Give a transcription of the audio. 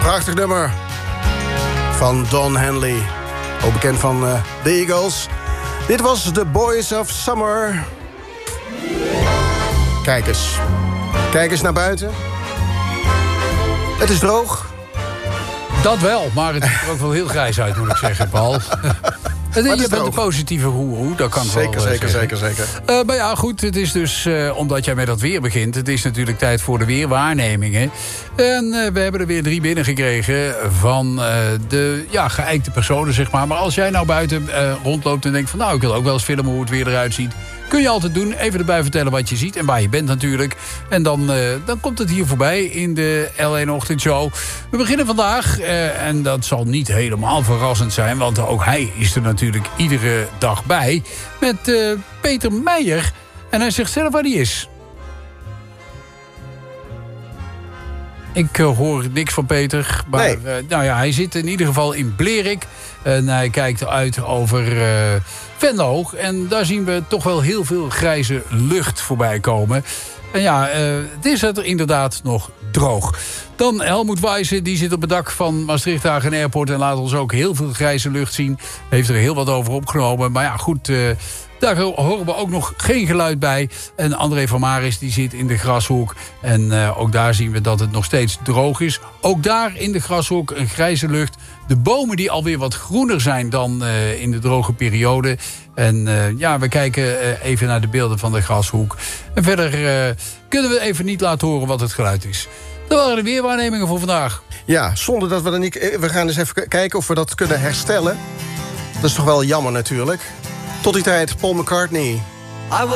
Prachtig nummer van Don Henley. Ook bekend van The Eagles. Dit was The Boys of Summer. Kijk eens. Kijk eens naar buiten. Het is droog. Dat wel, maar het ziet er ook wel heel grijs uit, moet ik zeggen, Paul. Je bent een positieve roeroe, dat kan zeker, wel zeker. Maar ja, goed, het is dus, omdat jij met dat weer begint... het is natuurlijk tijd voor de weerwaarnemingen. En we hebben er weer 3 binnengekregen van de geëikte personen, zeg maar. Maar als jij nou buiten rondloopt en denkt van... nou, ik wil ook wel eens filmen hoe het weer eruit ziet... kun je altijd doen, even erbij vertellen wat je ziet en waar je bent natuurlijk. En dan komt het hier voorbij in de L1 Ochtendshow. We beginnen vandaag, en dat zal niet helemaal verrassend zijn... want ook hij is er natuurlijk iedere dag bij... met Peter Meijer. En hij zegt zelf waar hij is. Ik hoor niks van Peter. Maar nee. Hij zit in ieder geval in Blerik. En hij kijkt uit over Venlo. En daar zien we toch wel heel veel grijze lucht voorbij komen. En ja, het is er inderdaad nog droog. Dan Helmoet Wijzen, die zit op het dak van Maastricht Hagen Airport... en laat ons ook heel veel grijze lucht zien. Heeft er heel wat over opgenomen. Maar ja, goed... daar horen we ook nog geen geluid bij. En André van Maris die zit in de Grashoek. En ook daar zien we dat het nog steeds droog is. Ook daar in de Grashoek een grijze lucht. De bomen die alweer wat groener zijn dan in de droge periode. En we kijken even naar de beelden van de Grashoek. En verder kunnen we even niet laten horen wat het geluid is. Dat waren de weerwaarnemingen voor vandaag. Ja, zonder dat we er niet... We gaan eens even kijken of we dat kunnen herstellen. Dat is toch wel jammer natuurlijk. Tot die tijd, Paul McCartney.